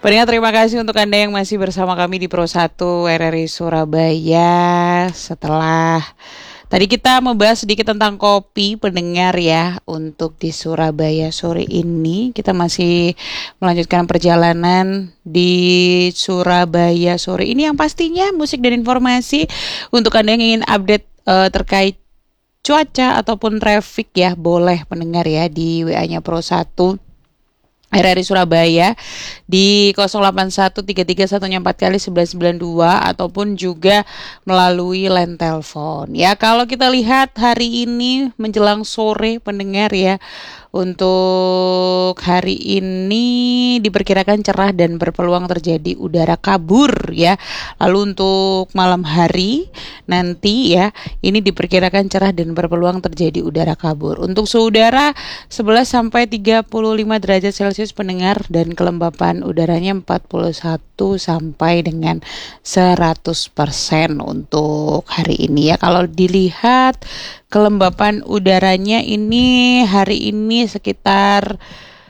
Pendengar, terima kasih untuk Anda yang masih bersama kami di Pro 1 RRI Surabaya. Setelah tadi kita membahas sedikit tentang kopi, pendengar ya, untuk di Surabaya sore ini kita masih melanjutkan perjalanan di Surabaya sore ini yang pastinya musik dan informasi untuk Anda yang ingin update terkait cuaca ataupun traffic ya, boleh pendengar ya di WA-nya Pro 1 RRI Surabaya di 081331 4 kali 1192 ataupun juga melalui line telepon. Ya, kalau kita lihat hari ini menjelang sore pendengar ya, untuk hari ini diperkirakan cerah dan berpeluang terjadi udara kabur ya. Lalu untuk malam hari nanti ya, ini diperkirakan cerah dan berpeluang terjadi udara kabur. Untuk suhu udara 11 sampai 35 derajat Celcius pendengar, dan kelembapan udaranya 41 sampai dengan 100% untuk hari ini ya. Kalau dilihat kelembapan udaranya ini hari ini sekitar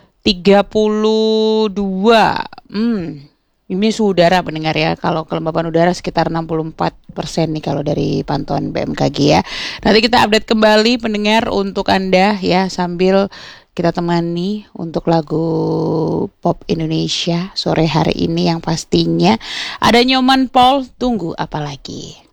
32. Ini suhu udara pendengar ya. Kalau kelembapan udara sekitar 64% nih kalau dari pantauan BMKG ya. Nanti kita update kembali pendengar untuk Anda ya, sambil kita temani untuk lagu pop Indonesia sore hari ini yang pastinya ada Nyoman Paul, tunggu apa lagi.